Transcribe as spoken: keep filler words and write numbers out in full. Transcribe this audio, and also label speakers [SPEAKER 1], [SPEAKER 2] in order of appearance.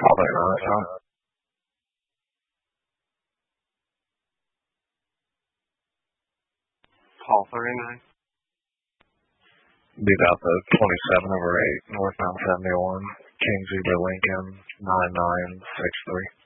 [SPEAKER 1] Probably not, huh?
[SPEAKER 2] Call thirty-nine.
[SPEAKER 1] Beat out the twenty-seven over eight, northbound seventy-one, King Zebra Lincoln, nine nine six three.